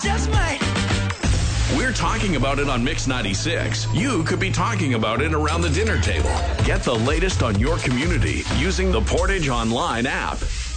Just might. We're talking about it on Mix 96. You could be talking about it around the dinner table. Get the latest on your community using the Portage Online app.